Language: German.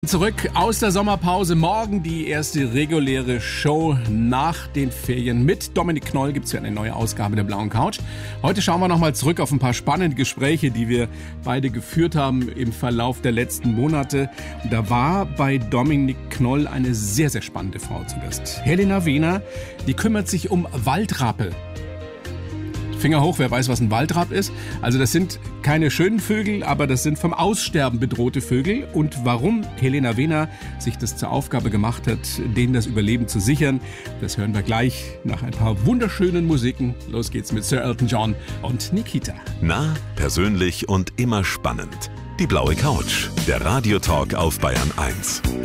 Zurück aus der Sommerpause. Morgen die erste reguläre Show nach den Ferien. Mit Dominik Knoll gibt es ja eine neue Ausgabe der Blauen Couch. Heute schauen wir nochmal zurück auf ein paar spannende Gespräche, die wir beide geführt haben im Verlauf der letzten Monate. Und da war bei Dominik Knoll eine sehr, sehr spannende Frau zu Gast. Helena Wehner, die kümmert sich um Waldrappe. Finger hoch, wer weiß, was ein Waldrapp ist. Also das sind keine schönen Vögel, aber das sind vom Aussterben bedrohte Vögel. Und warum Helena Wehner sich das zur Aufgabe gemacht hat, denen das Überleben zu sichern, das hören wir gleich nach ein paar wunderschönen Musiken. Los geht's mit Sir Elton John und Nikita. Nah, persönlich und immer spannend. Die Blaue Couch, der Radiotalk auf Bayern 1.